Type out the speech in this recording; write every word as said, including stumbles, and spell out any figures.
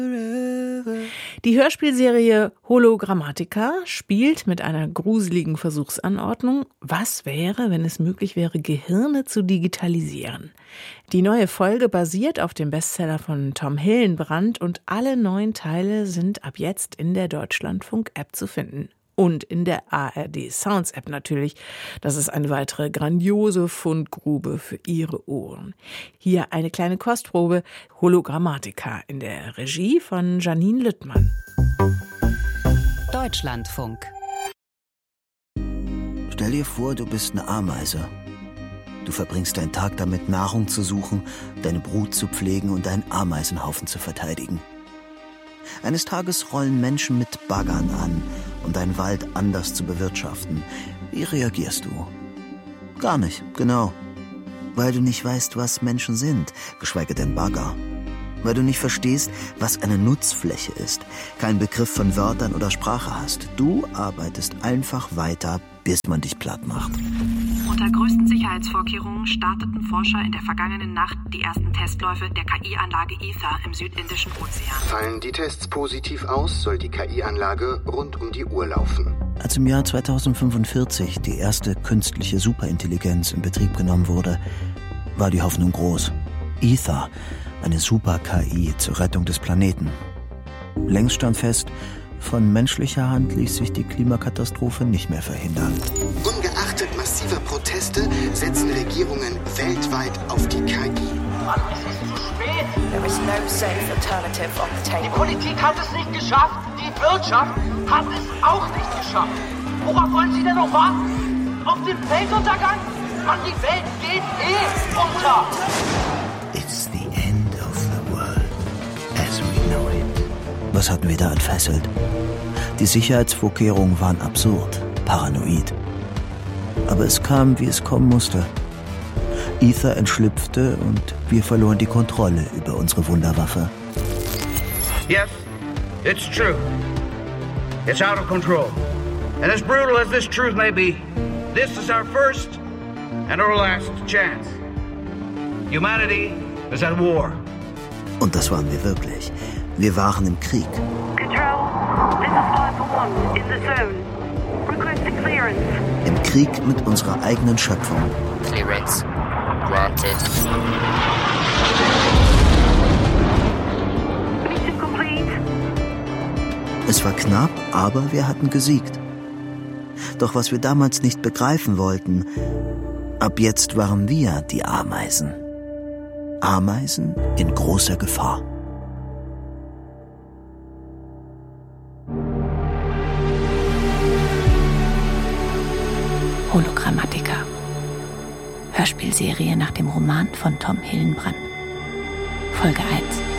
Die Hörspielserie Hologrammatica spielt mit einer gruseligen Versuchsanordnung: Was wäre, wenn es möglich wäre, Gehirne zu digitalisieren? Die neue Folge basiert auf dem Bestseller von Tom Hillenbrand und alle neun Teile sind ab jetzt in der Deutschlandfunk-App zu finden. Und in der A R D Sounds App natürlich. Das ist eine weitere grandiose Fundgrube für Ihre Ohren. Hier eine kleine Kostprobe: Hologrammatica in der Regie von Janine Lüttmann. Deutschlandfunk. Stell dir vor, du bist eine Ameise. Du verbringst deinen Tag damit, Nahrung zu suchen, deine Brut zu pflegen und deinen Ameisenhaufen zu verteidigen. Eines Tages rollen Menschen mit Baggern an, um deinen Wald anders zu bewirtschaften. Wie reagierst du? Gar nicht, genau. Weil du nicht weißt, was Menschen sind, geschweige denn Bagger. Weil du nicht verstehst, was eine Nutzfläche ist, keinen Begriff von Wörtern oder Sprache hast. Du arbeitest einfach weiter, bis man dich platt macht. Unter größten Sicherheitsvorkehrungen starteten Forscher in der vergangenen Nacht die ersten Testläufe der K I-Anlage Ether im südindischen Ozean. Fallen die Tests positiv aus, soll die K I-Anlage rund um die Uhr laufen. Als im Jahr zweitausendfünfundvierzig die erste künstliche Superintelligenz in Betrieb genommen wurde, war die Hoffnung groß. Ether, eine Super-K I zur Rettung des Planeten. Längst stand fest, von menschlicher Hand ließ sich die Klimakatastrophe nicht mehr verhindern. Ungeachtet massiver Proteste setzen Regierungen weltweit auf die K I. Mann, es ist zu spät. There is no safe alternative on the table. Die Politik hat es nicht geschafft, die Wirtschaft hat es auch nicht geschafft. Worauf wollen Sie denn noch warten? Auf den Weltuntergang? Mann, die Welt geht eh unter. It's the end of the world as we know it. Was hatten wir da entfesselt? Die Sicherheitsvorkehrungen waren absurd, paranoid. Aber es kam, wie es kommen musste. Ether entschlüpfte und wir verloren die Kontrolle über unsere Wunderwaffe. Yes, it's true. It's out of control. And as brutal as this truth may be, this is our first and our last chance. Humanity is at war. Und das waren wir wirklich. Wir waren im Krieg. Control, this is Alpha One in the zone. Requesting clearance. Im Krieg mit unserer eigenen Schöpfung. Clearance granted. Mission complete. Es war knapp, aber wir hatten gesiegt. Doch was wir damals nicht begreifen wollten, ab jetzt waren wir die Ameisen. Ameisen in großer Gefahr. Hologrammatica. Hörspielserie nach dem Roman von Tom Hillenbrand. Folge eins.